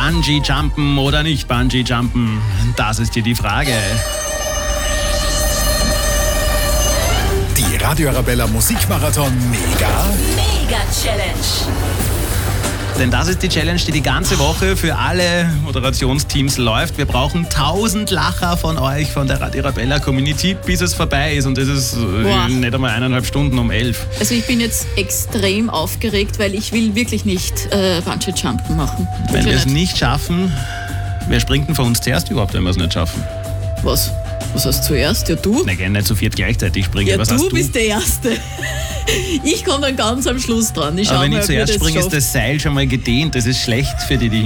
Bungee-Jumpen oder nicht Bungee-Jumpen? Das ist hier die Frage. Die Radio Arabella Musikmarathon Mega Challenge. Denn das ist die Challenge, die ganze Woche für alle Moderationsteams läuft. Wir brauchen 1000 Lacher von euch, von der Radio Arabella Community, bis es vorbei ist. Und das ist nicht einmal 1,5 Stunden um 11. Also ich bin jetzt extrem aufgeregt, weil ich will wirklich nicht Bungee-Jumpen machen. Wenn wir es nicht schaffen, wer springt denn von uns zuerst überhaupt, wenn wir es nicht schaffen? Was? Was hast du zuerst? Ja, du? Na, gerne nicht zu viert gleichzeitig springen. Ja, Was hast du bist der Erste. Ich komme dann ganz am Schluss dran. Aber wenn ich mal, ob wir zuerst das springe, ist schaffen. das Seil schon mal gedehnt. Das ist schlecht für die